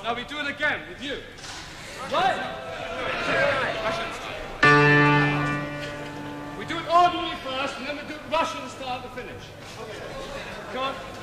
Now we do it again with you. Right? Russian style. We do it ordinary first, and then we do it Russian style to finish. Come on.